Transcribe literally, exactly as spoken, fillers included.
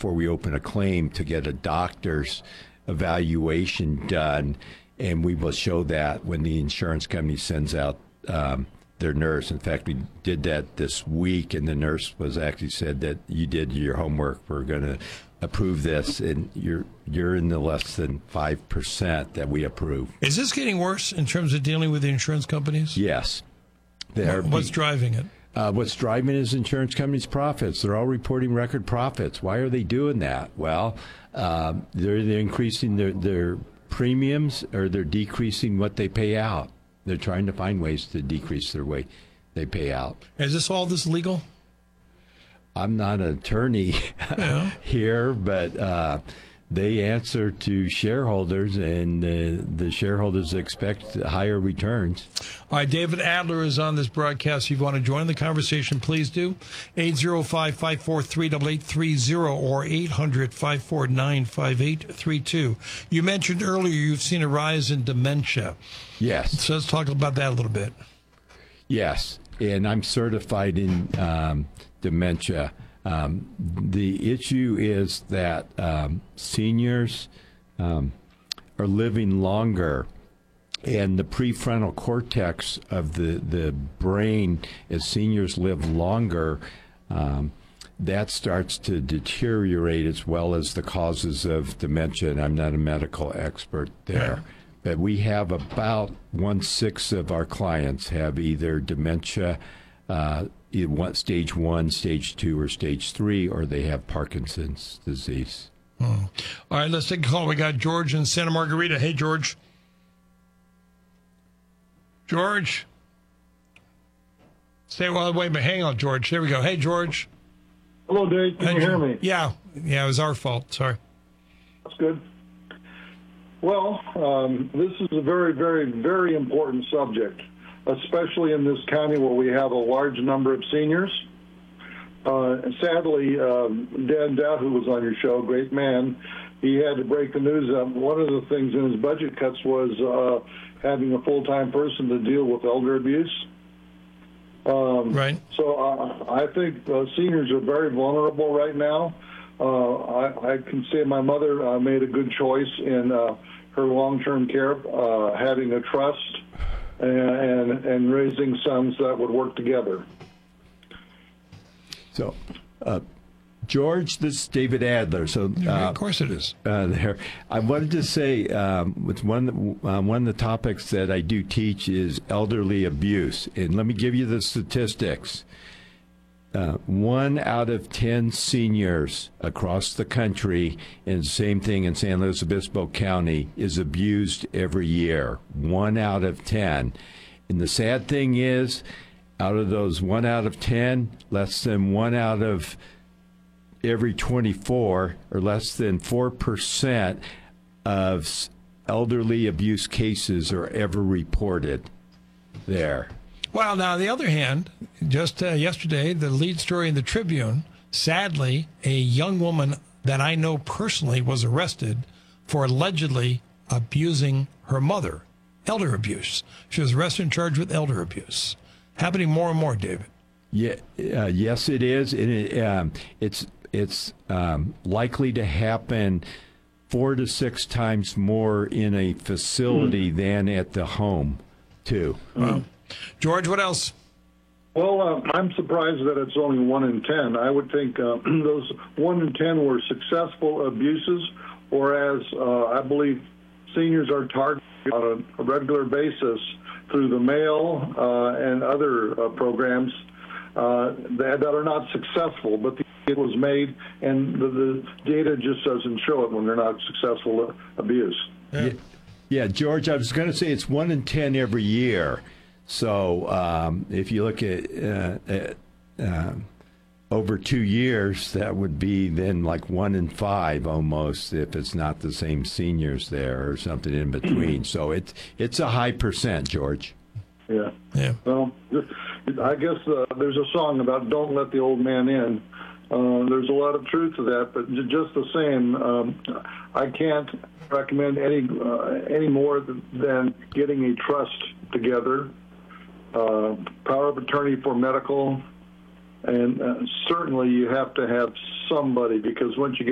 before we open a claim to get a doctor's evaluation done, and we will show that when the insurance company sends out um, their nurse. In fact, we did that this week, and the nurse was actually said that you did your homework. We're going to approve this, and you're you're in the less than five percent that we approve. Is this getting worse in terms of dealing with the insurance companies? Yes. What's driving it? Uh, what's driving is insurance companies' profits. They're all reporting record profits. Why are they doing that? Well, uh, they're, they're increasing their, their premiums, or they're decreasing what they pay out. They're trying to find ways to decrease their way they pay out. Is this all this legal? I'm not an attorney yeah. here, but uh, they answer to shareholders, and uh, the shareholders expect higher returns. All right, David Adler is on this broadcast. If you want to join the conversation, please do. eight oh five, five four three, eight eight three oh or eight hundred, five four nine, five eight three two. You mentioned earlier you've seen a rise in dementia. Yes. So let's talk about that a little bit. Yes, and I'm certified in um, dementia. Um, the issue is that um, seniors um, are living longer, and the prefrontal cortex of the, the brain, as seniors live longer, um, that starts to deteriorate, as well as the causes of dementia. And I'm not a medical expert there. But we have about one-sixth of our clients have either dementia, uh, stage one, stage two, or stage three, or they have Parkinson's disease. Hmm. All right, let's take a call. We got George in Santa Margarita. Hey, George. George. Stay well. Wait a minute. Hang on, George. There we go. Hey, George. Hello, Dave. Can hey, you hear me? Yeah. Yeah, it was our fault. Sorry. That's good. Well, um, this is a very, very, very important subject, especially in this county where we have a large number of seniors. Uh, sadly, um, Dan Dow, who was on your show, great man, he had to break the news up. One of the things in his budget cuts was uh, having a full-time person to deal with elder abuse. Um, right. So uh, I think uh, seniors are very vulnerable right now. Uh, I, I can say my mother uh, made a good choice in uh, her long-term care, uh, having a trust and, and and raising sons that would work together. So, uh, George, this is David Adler. So, uh, yeah, of course it is. Uh, there, I wanted to say um, it's one uh, one of the topics that I do teach is elderly abuse, and let me give you the statistics. Uh, one out of ten seniors across the country, and same thing in San Luis Obispo County, is abused every year. One out of ten. And the sad thing is, out of those one out of ten, less than one out of every twenty-four, or less than four percent of elderly abuse cases are ever reported there. Well, now, on the other hand, just uh, yesterday, the lead story in the Tribune, sadly, a young woman that I know personally was arrested for allegedly abusing her mother, elder abuse. She was arrested and charged with elder abuse. Happening more and more, David. Yeah, uh, yes, it is. And it, um, it's it's um, likely to happen four to six times more in a facility mm. than at the home, too. Wow. George, what else? Well, uh, I'm surprised that it's only one in ten. I would think uh, those one in ten were successful abuses, whereas uh, I believe seniors are targeted on a regular basis through the mail uh, and other uh, programs uh, that, that are not successful, but the it was made, and the, the data just doesn't show it when they're not successful abuse. Yeah, yeah George, I was going to say it's one in ten every year. So um, if you look at, uh, at uh, over two years, that would be then like one in five almost, if it's not the same seniors there or something in between. So it's it's a high percent, George. Yeah. Yeah. Well, I guess uh, there's a song about "Don't Let the Old Man In." Uh, there's a lot of truth to that, but just the same, um, I can't recommend any uh, any more than getting a trust together. Uh, power of attorney for medical, and uh, certainly you have to have somebody, because once you get